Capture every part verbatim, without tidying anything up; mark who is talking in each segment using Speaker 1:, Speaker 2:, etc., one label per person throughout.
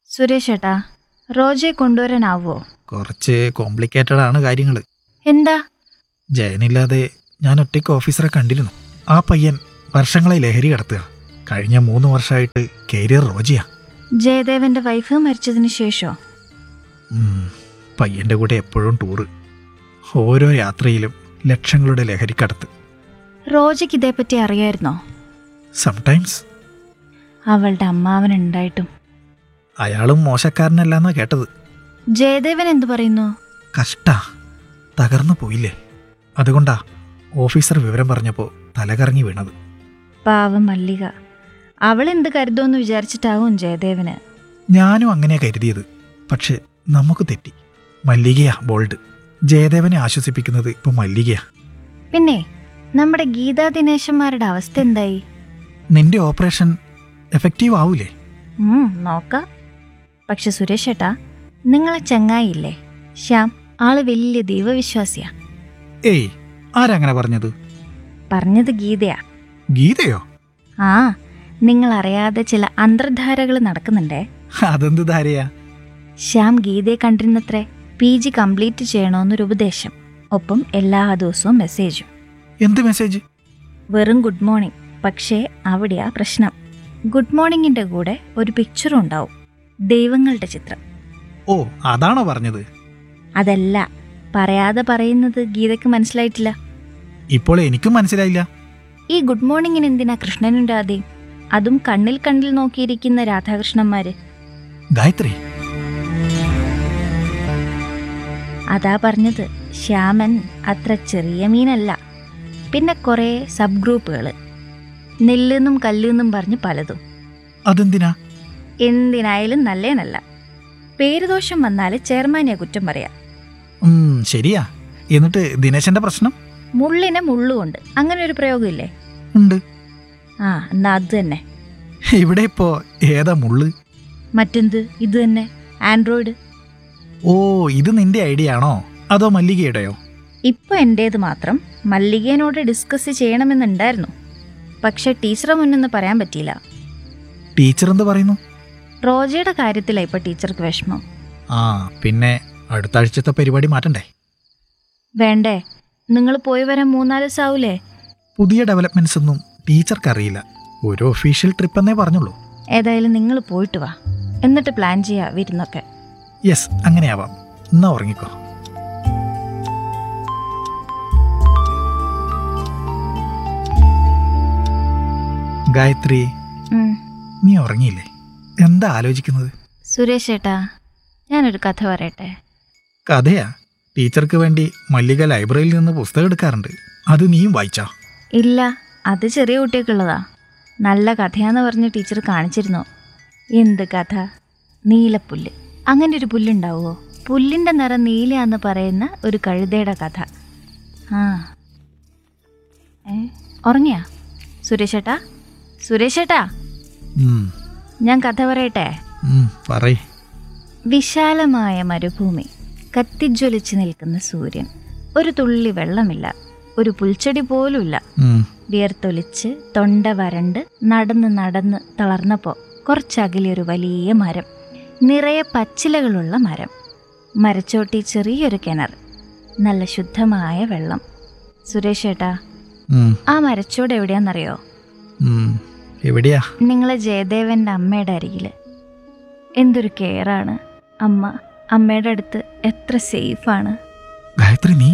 Speaker 1: സുരേഷ് ഏട്ടാ, റോജയെ കൊണ്ടുവരാനാവോ?
Speaker 2: കുറച്ച് കോംപ്ലിക്കേറ്റഡ് ആണ് കാര്യങ്ങൾ.
Speaker 1: എന്താ?
Speaker 2: ജയനില്ലാതെ ഞാൻ ഒറ്റയ്ക്ക് ഓഫീസറെ കണ്ടിരുന്നു. ആ പയ്യൻ വർഷങ്ങളെ ലഹരി കടത്തുക. കഴിഞ്ഞ മൂന്ന് വർഷമായിട്ട് കരിയർ റോജിയാ.
Speaker 1: ജയദേവന്റെ വൈഫ് മരിച്ചതിന് ശേഷോ?
Speaker 2: ഉം, പയ്യൻ്റെ കൂടെ എപ്പോഴും ടൂറ്. ഓരോ യാത്രയിലും ലക്ഷങ്ങളുടെ ലഹരിക്കടത്ത്.
Speaker 1: റോജയ്ക്ക് ഇതേപ്പറ്റി അറിയായിരുന്നോ?
Speaker 2: സംടൈംസ്.
Speaker 1: അവളുടെ അമ്മാവനുണ്ടായിട്ടും.
Speaker 2: അയാളും മോശക്കാരനല്ലെന്നാ കേട്ടത്.
Speaker 1: ജയദേവൻ എന്തു പറയുന്നു?
Speaker 2: കഷ്ടാ, തകർന്നു പോയില്ലേ. അതുകൊണ്ടാ ഓഫീസർ വിവരം പറഞ്ഞപ്പോൾ തലകറങ്ങി വീണത്.
Speaker 1: പാവം മല്ലിക. അവൾ എന്ത് കരുതുമെന്ന് വിചാരിച്ചിട്ടാവും ജയദേവന്.
Speaker 2: ഞാനും അങ്ങനെ കരുതിയത്. പക്ഷെ നമുക്ക് തെറ്റി. മല്ലികയാ ബോൾഡ്. ജയദേവനെ ആശ്വസിപ്പിക്കുന്നത് ഇപ്പൊ മല്ലികയാ.
Speaker 1: പിന്നെ നമ്മുടെ ഗീതാ ദിനേശന്മാരുടെ അവസ്ഥ എന്തായി?
Speaker 2: നിന്റെ ഓപ്പറേഷൻ എഫക്റ്റീവ് ആവൂലേ?
Speaker 1: ഉം നോക്കാം. പക്ഷെ സുരേഷ് ഏട്ടാ, നിങ്ങളെ ചങ്ങായില്ലേ ശ്യാം, ആള് വലിയ ദൈവവിശ്വാസിയാ.
Speaker 2: ഏയ്, ആരങ്ങനെ പറഞ്ഞത്?
Speaker 1: പറഞ്ഞത് ഗീതയാ.
Speaker 2: ഗീതയോ?
Speaker 1: ആ, നിങ്ങൾ അറിയാതെ ചില അന്തർധാരകൾ നടക്കുന്നുണ്ടേ.
Speaker 2: അതെന്ത് ധാരയാ?
Speaker 1: ശ്യാം ഗീതയെ കണ്ടിരുന്നത്രേ. പി ജി കംപ്ലീറ്റ് ചെയ്യണമെന്നൊരു ഉപദേശം, ഒപ്പം എല്ലാ ദിവസവും മെസ്സേജും.
Speaker 2: എന്ത് മെസ്സേജ്?
Speaker 1: വെറും ഗുഡ് മോർണിംഗ്. പക്ഷേ അവിടെയാ പ്രശ്നം. ഗുഡ് മോർണിംഗിന്റെ കൂടെ ഒരു പിക്ചറും ഉണ്ടാവും, ദൈവങ്ങളുടെ ചിത്രം.
Speaker 2: ഓ, അതാണോ പറഞ്ഞത്?
Speaker 1: അതല്ല, പറയാതെ പറയുന്നത് ഗീതയ്ക്ക് മനസ്സിലായിട്ടില്ല.
Speaker 2: ഇപ്പോൾ എനിക്കും മനസ്സിലായില്ല.
Speaker 1: ഈ ഗുഡ് മോർണിംഗിന് എന്തിനാ കൃഷ്ണനും രാധയും, അതും കണ്ണിൽ കണ്ണിൽ നോക്കിയിരിക്കുന്ന രാധാകൃഷ്ണന്മാര്?
Speaker 2: ഗായത്രി,
Speaker 1: അതാ പറഞ്ഞത്, ശ്യാമൻ അത്ര ചെറിയ മീനല്ല. പിന്നെ കുറേ സബ് ഗ്രൂപ്പുകള്, നെല്ലെന്നും കല്ലെന്നും പറഞ്ഞ് പലതും.
Speaker 2: അതെന്തിനാ?
Speaker 1: എന്തിനായാലും നല്ലേനല്ല. പേരുദോഷം വന്നാല് ചെയർമാനെ കുറ്റം പറയാം.
Speaker 2: ഉം, ശരിയാ. എന്നിട്ട് ദിനേശന്റെ പ്രശ്നം?
Speaker 1: മുള്ളിനെ മുള്ളുകൊണ്ട്, അങ്ങനെ ഒരു പ്രയോഗമില്ലേ?
Speaker 2: ഉണ്ട്.
Speaker 1: ആ, എന്നാ അത് തന്നെ.
Speaker 2: ഇവിടെ ഇപ്പോ ഏതാ മുള്ള്?
Speaker 1: മറ്റെന്ത്, ഇത് തന്നെ, ആൻഡ്രോയിഡ്.
Speaker 2: ഓ, ഇത് നിന്റെ ഐഡിയ ആണോ അതോ മല്ലികയുടെയോ?
Speaker 1: ഇപ്പൊ എന്റേത് മാത്രം. മല്ലികേനോട് ഡിസ്കസ് ചെയ്യണമെന്നുണ്ടായിരുന്നു, പക്ഷെ ടീച്ചറെ മുന്നെന്ന് പറയാൻ പറ്റിയില്ല.
Speaker 2: ടീച്ചർ എന്ത് പറയുന്നു?
Speaker 1: റോജയുടെ കാര്യത്തിലാ ഇപ്പൊ ടീച്ചർക്ക് വിഷമം.
Speaker 2: ആ, പിന്നെ അടുത്ത ആഴ്ചത്തെ പരിപാടി മാറ്റണ്ടേ?
Speaker 1: വേണ്ടേ? നിങ്ങൾ പോയി വരാൻ മൂന്നാല് ദിവസം ആവൂലേ?
Speaker 2: പുതിയ ഡെവലപ്മെന്റ്സ് ഒന്നും ടീച്ചർക്ക് അറിയില്ല. ഒരു ഒഫീഷ്യൽ ട്രിപ്പ് എന്നേ പറഞ്ഞുള്ളൂ.
Speaker 1: ഏതായാലും നിങ്ങൾ പോയിട്ട് വാ, എന്നിട്ട് പ്ലാൻ ചെയ്യാ വിരുന്നൊക്കെ.
Speaker 2: യെസ്, അങ്ങനെയാവാം. എന്നാ ഉറങ്ങിക്കോ. ഗായത്രി,
Speaker 1: ഉം.
Speaker 2: നീ ഉറങ്ങിയില്ലേ? എന്താ ആലോചിക്കുന്നത്?
Speaker 1: സുരേഷ് ഏട്ടാ, ഞാനൊരു കഥ പറയട്ടെ.
Speaker 2: കഥയാ? ടീച്ചർക്ക് വേണ്ടി മല്ലിക ലൈബ്രറിയിൽ നിന്ന് പുസ്തകം എടുക്കാറുണ്ട്. അത് നീയും വായിച്ചാ?
Speaker 1: ഇല്ല, അത് ചെറിയ കുട്ടികൾക്കുള്ളതാ. നല്ല കഥയാന്ന് പറഞ്ഞ് ടീച്ചർ കാണിച്ചിരുന്നു. എന്ത് കഥ? നീലപ്പുല്ല്. അങ്ങനെ ഒരു പുല്ലുണ്ടാവുമോ? പുല്ലിൻ്റെ നിറം നീലയാന്ന് പറയുന്ന ഒരു കഴുതയുടെ കഥ. ആ, ഏ ഉറങ്ങിയാ സുരേഷ് ഏട്ടാ? സുരേഷ് ഏട്ടാ,
Speaker 2: ഉം,
Speaker 1: ഞാൻ കഥ പറയട്ടെ.
Speaker 2: ഉം, പറയ്.
Speaker 1: വിശാലമായ മരുഭൂമി, കത്തിജ്വലിച്ച് നിൽക്കുന്ന സൂര്യൻ, ഒരു തുള്ളി വെള്ളമില്ല, ഒരു പുൽച്ചെടി പോലുമില്ല.
Speaker 2: ഉം,
Speaker 1: വിയർത്തൊലിച്ച് തൊണ്ട വരണ്ട് നടന്ന് നടന്ന് തളർന്നപ്പോൾ കുറച്ചകലെ ഒരു വലിയ മരം, നിറയെ പച്ചിലകളുള്ള മരം. മരച്ചോട്ടി ചെറിയൊരു കിണർ, നല്ല ശുദ്ധമായ വെള്ളം. സുരേഷ് ഏട്ടാ,
Speaker 2: ഉം,
Speaker 1: ആ മരച്ചോട് എവിടെയാണെന്നറിയോ?
Speaker 2: ഉം, എവിടെയാ?
Speaker 1: നിങ്ങളെ ജയദേവൻ്റെ അമ്മയുടെ അരികില്. എന്തൊരു കെയറാണ് അമ്മ. അമ്മയുടെ അടുത്ത് എത്ര സേഫാണ്.
Speaker 2: ഗായത്രി, നീ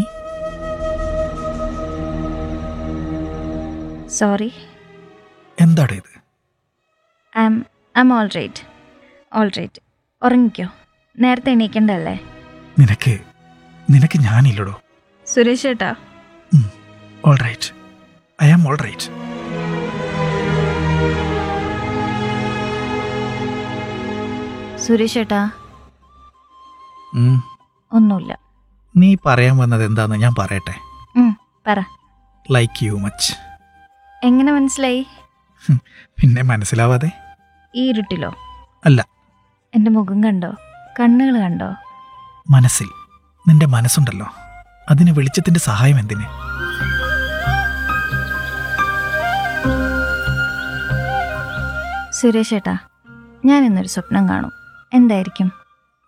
Speaker 1: സോറി.
Speaker 2: എന്താടേ ഇത്?
Speaker 1: I am I am all right, all right. ഉറങ്ങിക്കോ, നേരത്തെ എണീക്കണ്ടല്ലേ?
Speaker 2: നിനക്ക് നിനക്ക് ഞാനില്ലടോ.
Speaker 1: സുരേഷ് ഏട്ടാ,
Speaker 2: all right, I am all right.
Speaker 1: Suresh ഏട്ടാ,
Speaker 2: ഉം,
Speaker 1: ഒന്നുമില്ല.
Speaker 2: നീ പറയാൻ വന്നത് എന്താന്ന് ഞാൻ പറയട്ടെ.
Speaker 1: ഉം, പറ.
Speaker 2: Like you much.
Speaker 1: എങ്ങനെ മനസ്സിലായി?
Speaker 2: പിന്നെ മനസ്സിലാവാതെ?
Speaker 1: ഈ ഇരുട്ടിലോ?
Speaker 2: അല്ല,
Speaker 1: എൻ്റെ മുഖം കണ്ടോ? കണ്ണുകൾ കണ്ടോ?
Speaker 2: മനസ്സിൽ. നിന്റെ മനസ്സുണ്ടല്ലോ, അതിന് വെളിച്ചത്തിന്റെ സഹായം എന്തിന്?
Speaker 1: സുരേഷ് ഏട്ടാ, ഞാൻ ഇന്നൊരു സ്വപ്നം കാണും. എന്തായിരിക്കും?